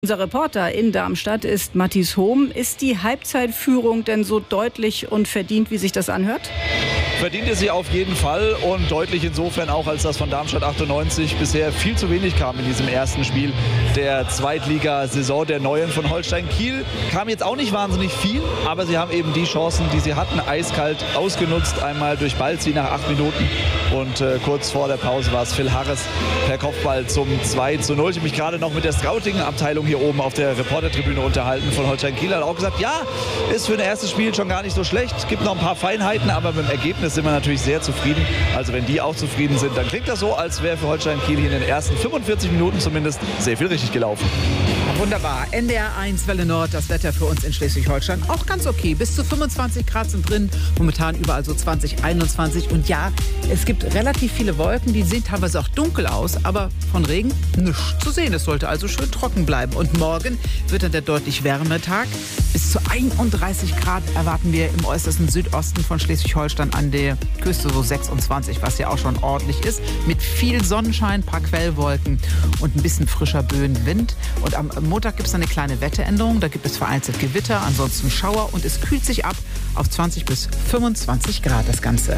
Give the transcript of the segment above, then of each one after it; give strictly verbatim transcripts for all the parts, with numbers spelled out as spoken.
Unser Reporter in Darmstadt ist Matthias Hohm. Ist die Halbzeitführung denn so deutlich und verdient, wie sich das anhört? Verdient es sie auf jeden Fall und deutlich insofern auch, als das von Darmstadt achtundneunzig bisher viel zu wenig kam in diesem ersten Spiel der Zweitligasaison der Neuen. Von Holstein Kiel kam jetzt auch nicht wahnsinnig viel, aber sie haben eben die Chancen, die sie hatten, eiskalt ausgenutzt. Einmal durch Ballziehen nach acht Minuten und äh, kurz vor der Pause war es Phil Harris per Kopfball zum zwei zu null. Ich habe mich gerade noch mit der Scouting-Abteilung hier oben auf der Reportertribüne unterhalten von Holstein Kiel. Hat auch gesagt, ja, ist für ein erstes Spiel schon gar nicht so schlecht. Gibt noch ein paar Feinheiten, aber mit dem Ergebnis sind wir natürlich sehr zufrieden. Also wenn die auch zufrieden sind, dann klingt das so, als wäre für Holstein Kiel hier in den ersten fünfundvierzig Minuten zumindest sehr viel richtig gelaufen. Wunderbar. N D R eins Welle Nord, das Wetter für uns in Schleswig-Holstein auch ganz okay. Bis zu fünfundzwanzig Grad sind drin, momentan überall so zwanzig, einundzwanzig. Und ja, es gibt relativ viele Wolken, die sehen teilweise auch dunkel aus, aber von Regen nichts zu sehen. Es sollte also schön trocken bleiben. Und morgen wird dann der deutlich wärmere Tag. Bis zu einunddreißig Grad erwarten wir im äußersten Südosten von Schleswig-Holstein, an der Küste so sechsundzwanzig, was ja auch schon ordentlich ist. Mit viel Sonnenschein, ein paar Quellwolken und ein bisschen frischer Böenwind. Und am Montag gibt es eine kleine Wetteränderung. Da gibt es vereinzelt Gewitter, ansonsten Schauer und es kühlt sich ab auf zwanzig bis fünfundzwanzig Grad das Ganze.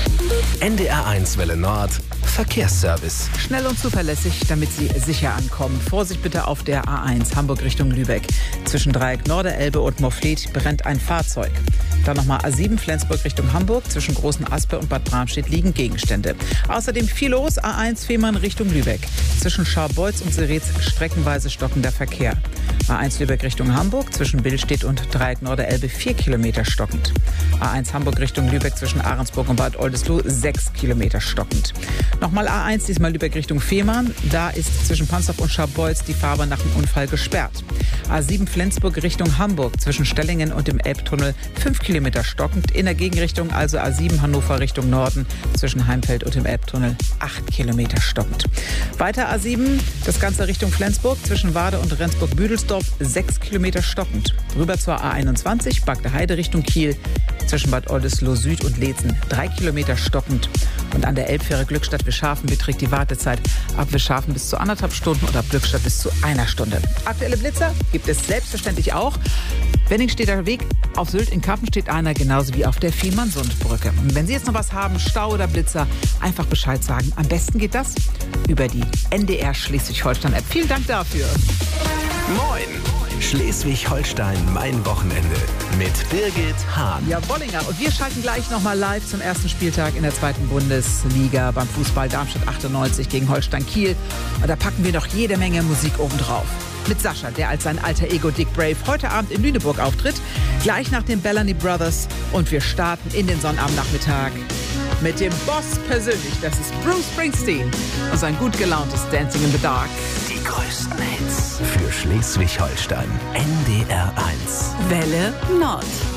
N D R eins Welle Nord, Verkehrsservice. Schnell und zuverlässig, damit Sie sicher ankommen. Vorsicht bitte auf der A eins Hamburg Richtung Lübeck. Zwischen Dreieck Norderelbe und Moorfleet brennt ein Fahrzeug. Dann nochmal A sieben Flensburg Richtung Hamburg. Zwischen Großen Aspe und Bad Bramstedt liegen Gegenstände. Außerdem viel los, A eins Fehmarn Richtung Lübeck. Zwischen Scharbeutz und Seretz streckenweise stockender Verkehr. A eins Lübeck Richtung Hamburg. Zwischen Billstedt und Dreieck Norderelbe vier Kilometer stockend. A eins Hamburg Richtung Lübeck zwischen Ahrensburg und Bad Oldesloe sechs Kilometer stockend. Nochmal A eins, diesmal Lübeck Richtung Fehmarn. Da ist zwischen Pansdorf und Scharbeutz die Fahrbahn nach dem Unfall gesperrt. A sieben Flensburg Richtung Hamburg zwischen Stellingen und dem Elbtunnel fünf Kilometer stockend. In der Gegenrichtung also A sieben Hannover Richtung Norden zwischen Heimfeld und dem Elbtunnel acht Kilometer stockend. Weiter A sieben, das Ganze Richtung Flensburg zwischen Wade und Rendsburg-Büdelsdorf sechs Kilometer stockend. Rüber zur A einundzwanzig, Bagde Heide Richtung Kiel zwischen Bad Oldesloe Süd und Leetzen drei Kilometer stockend. Und an der Elbfähre Glückstadt Wischhafen beträgt die Wartezeit ab Wischhafen bis zu anderthalb Stunden und ab Glückstadt bis zu einer Stunde. Aktuelle Blitzer gibt es selbstverständlich auch. Wenningstedter Weg auf Sylt in Kappen steht einer, genauso wie auf der Fehmarnsundbrücke. Wenn Sie jetzt noch was haben, Stau oder Blitzer, einfach Bescheid sagen. Am besten geht das über die N D R Schleswig-Holstein-App. Vielen Dank dafür. Moin! Schleswig-Holstein, mein Wochenende mit Birgit Hahn. Ja, Bollinger. Und wir schalten gleich nochmal live zum ersten Spieltag in der zweiten Bundesliga beim Fußball Darmstadt achtundneunzig gegen Holstein Kiel. Und da packen wir noch jede Menge Musik obendrauf. Mit Sascha, der als sein alter Ego Dick Brave heute Abend in Lüneburg auftritt. Gleich nach den Bellamy Brothers. Und wir starten in den Sonnabendnachmittag mit dem Boss persönlich. Das ist Bruce Springsteen und sein gut gelauntes Dancing in the Dark. Die größten Hits für Schleswig-Holstein. N D R eins. Welle Nord.